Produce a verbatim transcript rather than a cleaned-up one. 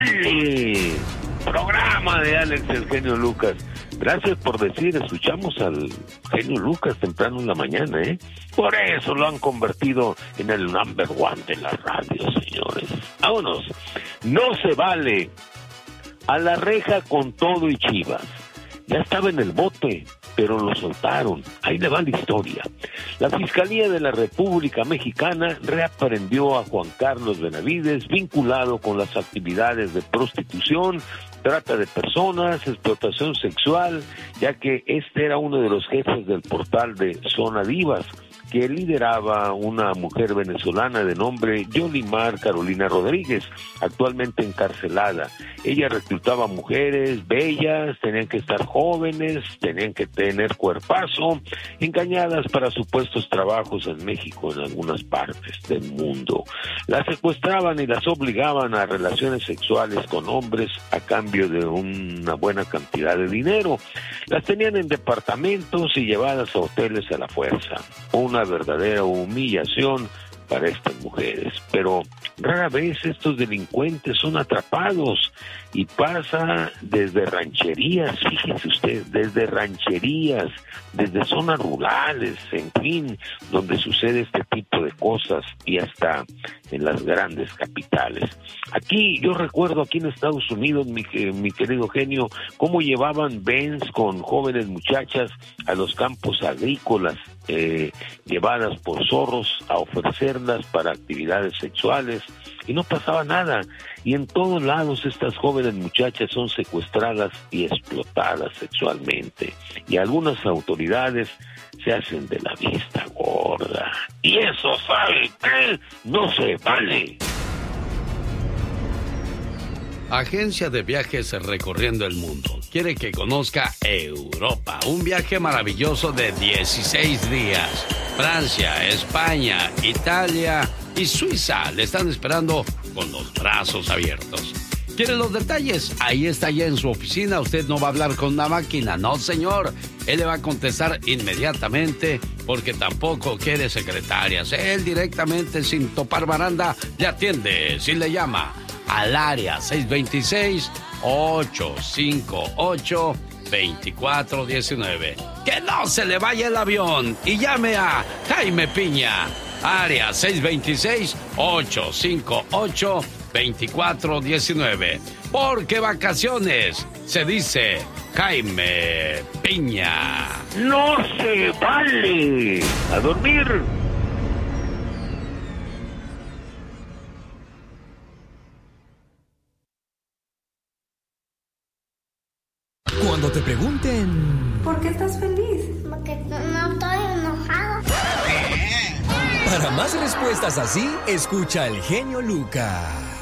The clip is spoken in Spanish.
vale! Programa de Alex el Genio Lucas. Gracias por decir, escuchamos al Genio Lucas temprano en la mañana, ¿eh? Por eso lo han convertido en el number one de la radio, señores. Vámonos. No se vale. A la reja con todo y Chivas. Ya estaba en el bote, pero lo soltaron. Ahí le va la historia. La Fiscalía de la República Mexicana reaprendió a Juan Carlos Benavides vinculado con las actividades de prostitución, trata de personas, explotación sexual, ya que este era uno de los jefes del portal de Zona Divas, que lideraba una mujer venezolana de nombre Yolimar Carolina Rodríguez, actualmente encarcelada. Ella reclutaba mujeres bellas, tenían que estar jóvenes, tenían que tener cuerpazo, engañadas para supuestos trabajos en México, en algunas partes del mundo. Las secuestraban y las obligaban a relaciones sexuales con hombres a cambio de una buena cantidad de dinero. Las tenían en departamentos y llevadas a hoteles a la fuerza. Una verdadera humillación para estas mujeres, pero rara vez estos delincuentes son atrapados y pasa desde rancherías, fíjense usted, desde rancherías, desde zonas rurales, en fin, donde sucede este tipo de cosas y hasta en las grandes capitales. Aquí, yo recuerdo aquí en Estados Unidos, mi, mi querido Genio, cómo llevaban Benz con jóvenes muchachas a los campos agrícolas, eh, llevadas por zorros a ofrecerlas para actividades sexuales, y no pasaba nada. Y en todos lados estas jóvenes muchachas son secuestradas y explotadas sexualmente, y algunas autoridades se hacen de la vista gorda. Y eso, ¿sabe qué? No se vale. Agencia de viajes recorriendo el mundo. Quiere que conozca Europa. Un viaje maravilloso de dieciséis días. Francia, España, Italia y Suiza le están esperando con los brazos abiertos. ¿Quiere los detalles? Ahí está, ya en su oficina. Usted no va a hablar con una máquina, no señor. Él le va a contestar inmediatamente porque tampoco quiere secretarias. Él directamente, sin topar baranda, le atiende. Si le llama al área seis dos seis, ocho cinco ocho, dos cuatro uno nueve. ¡Que no se le vaya el avión! Y llame a Jaime Piña. Área seis dos seis, ocho cinco ocho, dos cuatro uno nueve. Porque vacaciones se dice Jaime Piña. ¡No se vale! ¡A dormir! Cuando te pregunten... ¿Por qué estás feliz? Porque no estoy enojado. Para más respuestas así, escucha al Genio Lucas.